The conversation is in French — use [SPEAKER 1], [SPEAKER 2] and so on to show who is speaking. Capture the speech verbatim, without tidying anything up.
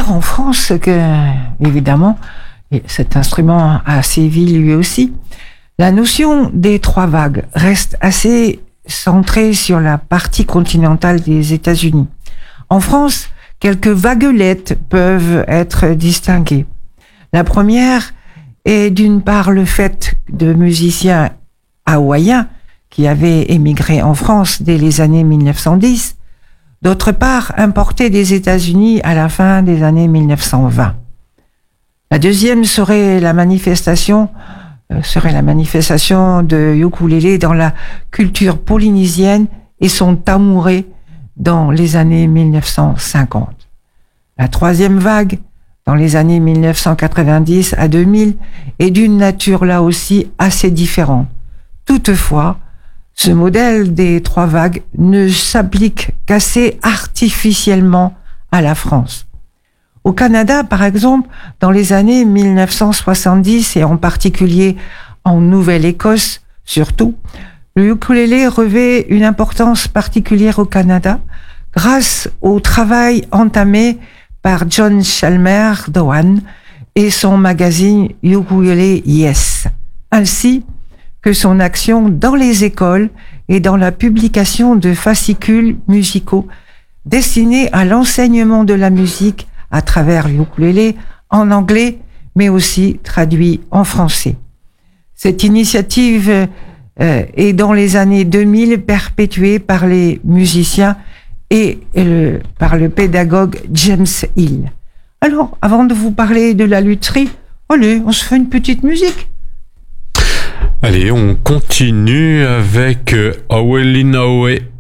[SPEAKER 1] dire en France que, évidemment, cet instrument a sévi lui aussi. La notion des trois vagues reste assez centrée sur la partie continentale des États-Unis. En France, quelques vaguelettes peuvent être distinguées. La première est d'une part le fait de musiciens hawaïens qui avaient émigré en France dès les années mille neuf cent dix, d'autre part importés des États-Unis à la fin des années mille neuf cent vingt. La deuxième serait la manifestation euh, serait la manifestation de ukulélé dans la culture polynésienne et son tamouré dans les années mille neuf cent cinquante. La troisième vague, dans les années mille neuf cent quatre-vingt-dix à deux mille, est d'une nature là aussi assez différente. Toutefois, ce modèle des trois vagues ne s'applique qu'assez artificiellement à la France. Au Canada, par exemple, dans les années mille neuf cent soixante-dix et en particulier en Nouvelle-Écosse surtout, le ukulélé revêt une importance particulière au Canada grâce au travail entamé par John Chalmer Doane et son magazine Ukulele Yes, ainsi que son action dans les écoles et dans la publication de fascicules musicaux destinés à l'enseignement de la musique à travers l'ukulélé en anglais, mais aussi traduit en français. Cette initiative euh, est dans les années deux mille perpétuée par les musiciens et euh, par le pédagogue James Hill. Alors, avant de vous parler de la lutherie, allez, on se fait une petite musique.
[SPEAKER 2] Allez, on continue avec euh, Awelinawe.